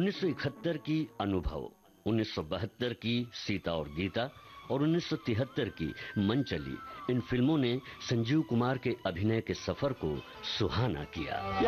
1971 की अनुभव, 1972 की सीता और गीता और 1973 की मन चली, इन फिल्मों ने संजीव कुमार के अभिनय के सफर को सुहाना किया।